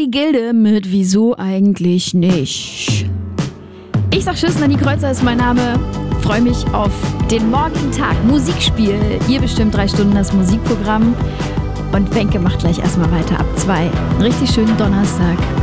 die Gilde mit Wieso eigentlich nicht. Ich sag Tschüss, Nanny Kreuzer ist mein Name. Freue mich auf den morgigen Tag. Musikspiel. Ihr bestimmt 3 Stunden das Musikprogramm. Und Wenke macht gleich erstmal weiter ab 2. Einen richtig schönen Donnerstag.